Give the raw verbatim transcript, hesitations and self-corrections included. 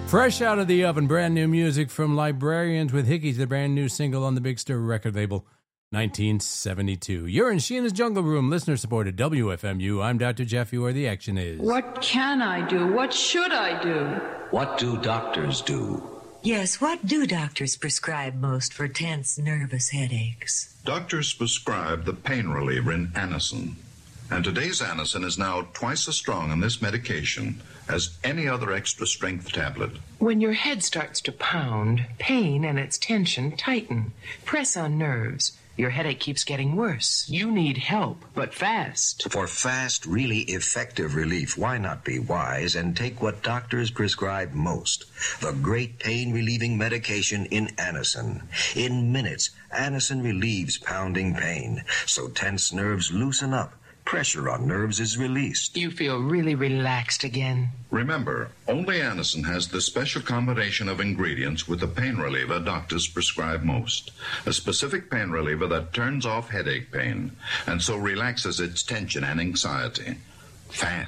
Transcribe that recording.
Fresh out of the oven, brand new music from Librarians with Hickeys, the brand new single on the Big Stir record label, nineteen seventy-two. You're in Sheena's Jungle Room, listener-supported W F M U. I'm Doctor Jeffy, where the action is. What can I do? What should I do? What do doctors do? Yes, what do doctors prescribe most for tense, nervous headaches? Doctors prescribe the pain reliever in Anacin. And today's Anacin is now twice as strong in this medication as any other extra-strength tablet. When your head starts to pound, pain and its tension tighten. Press on nerves. Your headache keeps getting worse. You need help, but fast. For fast, really effective relief, why not be wise and take what doctors prescribe most? The great pain-relieving medication in Anacin. In minutes, Anacin relieves pounding pain, so tense nerves loosen up. Pressure on nerves is released. You feel really relaxed again. Remember, only Anacin has the special combination of ingredients with the pain reliever doctors prescribe most. A specific pain reliever that turns off headache pain and so relaxes its tension and anxiety. Fast.